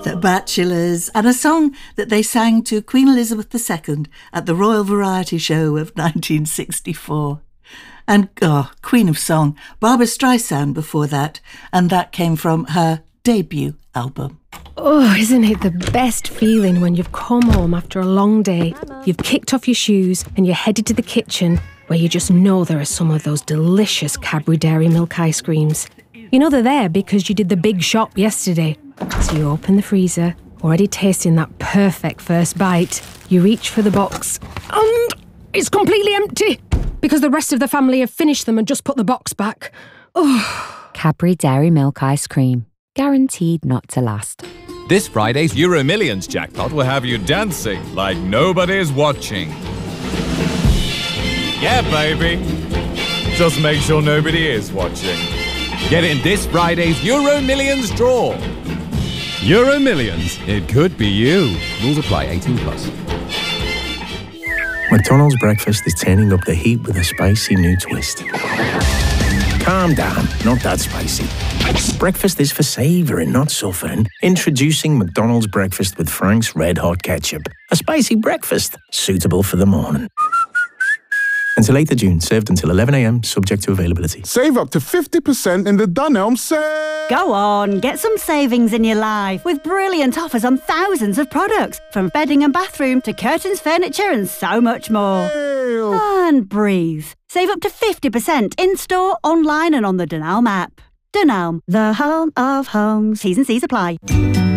The Bachelors, and a song that they sang to Queen Elizabeth II at the Royal Variety Show of 1964. And, Queen of Song, Barbra Streisand before that, and that came from her debut album. Oh, isn't it the best feeling when you've come home after a long day, you've kicked off your shoes and you're headed to the kitchen where you just know there are some of those delicious Cadbury Dairy Milk ice creams. You know they're there because you did the big shop yesterday. So you open the freezer, already tasting that perfect first bite. You reach for the box and it's completely empty because the rest of the family have finished them and just put the box back. Oh. Cadbury Dairy Milk ice cream. Guaranteed not to last. This Friday's Euro Millions jackpot will have you dancing like nobody's watching. Yeah, baby. Just make sure nobody is watching. Get in this Friday's Euro Millions draw. Euro Millions. It could be you. Rules apply. 18 plus. McDonald's breakfast is turning up the heat with a spicy new twist. Calm down, not that spicy. Breakfast is for savouring, not suffering. Introducing McDonald's breakfast with Frank's Red Hot Ketchup. A spicy breakfast suitable for the morning. Until 8th of June, served until 11 a.m, subject to availability. Save up to 50% in the Dunelm sale. Go on, get some savings in your life with brilliant offers on thousands of products, from bedding and bathroom to curtains, furniture and so much more. Ew. And breathe. Save up to 50% in-store, online and on the Dunelm app. Dunelm, the home of homes. T's and C's apply.